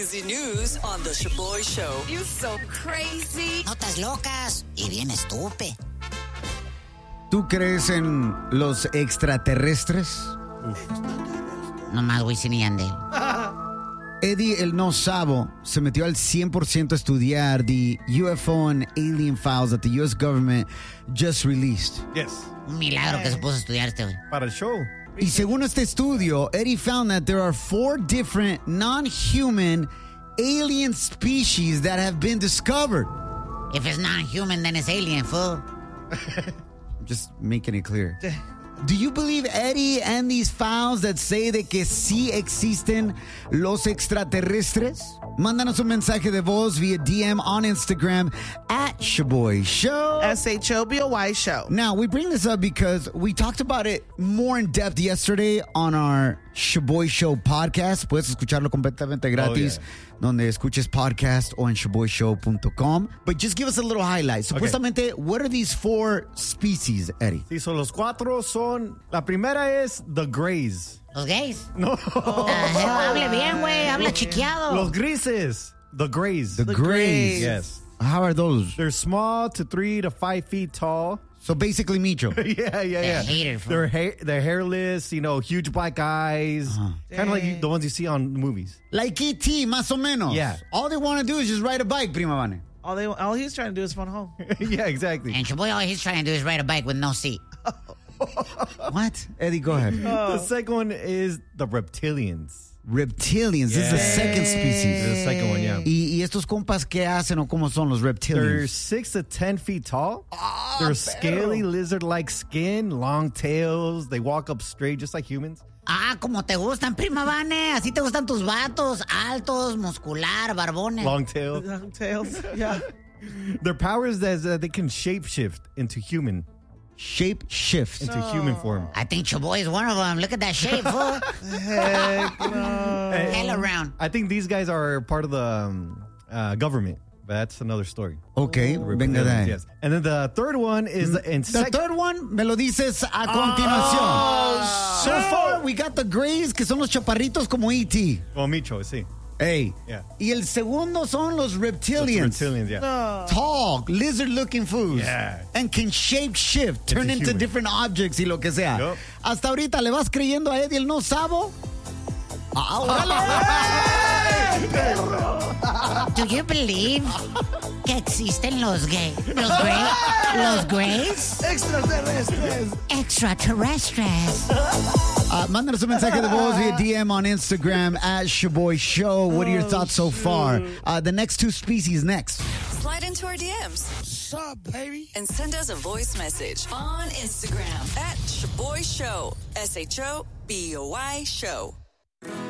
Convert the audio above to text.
crazy news on The Shaboy Show. You so crazy. Notas locas y bien estúpido. ¿Tú crees en los extraterrestres? Nomás Wisin y Yandel. Eddie el No Sabo se metió al 100% a estudiar the UFO and alien files that the U.S. government just released. Yes. Un milagro que se puso a estudiar este güey. Para el show. Y según este estudio, Eddie found that there are 4 different non-human alien species that have been discovered. If it's not human, then it's alien, fool. Just making it clear. Do you believe Eddie and these files that say de que sí existen los extraterrestres? Mándanos un mensaje de voz via DM on Instagram at Shaboy Show. SHOBOY Show. Now, we bring this up because we talked about it more in depth yesterday on our Shaboy Show podcast. Puedes escucharlo completamente gratis donde escuches podcast o en shaboyshow.com. But just give us a little highlight. Supuestamente, what are these 4 species, Eddie? Sí, son los 4 son... La primera es the Greys. ¿Los gays? No. Hable bien, güey. Habla chiqueado. Los grises. The Greys. The Greys. Yes. How are those? They're small to 3 to 5 feet tall. So basically, Micho. Yeah. Hater, They're hairless, huge black eyes. Kind of like the ones you see on movies. Like E.T., más o menos. Yeah. All they want to do is just ride a bike, Prima Vane. All he's trying to do is phone home. Yeah, exactly. And Shaboy, all he's trying to do is ride a bike with no seat. What? Eddie, go ahead. The second one is the reptilians. Reptilians. This is the second species. This is the second one, yeah. ¿Y estos compas qué hacen o cómo son los They're reptilians? 6 to 10 feet tall. They're scaly, lizard-like skin, long tails. They walk up straight, just like humans. Ah, como te gustan, Prima Vane. Así te gustan tus vatos. Altos, muscular, barbones. Long tail. Tails. Yeah. Their power is that they can shapeshift into human. Shape shift. Into human form. I think Shaboy is one of them. Look at that shape, fool. Heck no. Hell around. I think these guys are part of the government. But that's another story. Okay, venga de ahí. Yes. And then the third one is the The insect. third one, me lo dices a continuación. So far, we got the Greys, que son los chaparritos como E.T. Oh, Micho, sí. Hey. Yeah. Y el segundo son los reptilians. Reptilians, yeah. Tall, lizard-looking foods. Yeah. And can shape-shift, turn into human. different objects y lo que sea. Yup. Hasta ahorita, ¿le vas creyendo a Eddie el No Sabo? Do you believe que existen los gays? Los gays? Extraterrestres. Mándanos un mensaje de voz via DM on Instagram at Shaboy Show. What are your thoughts so far? The next 2 species next. Slide into our DMs. What's up, baby? And send us a voice message on Instagram at Shaboy Show. SHOBOY Show.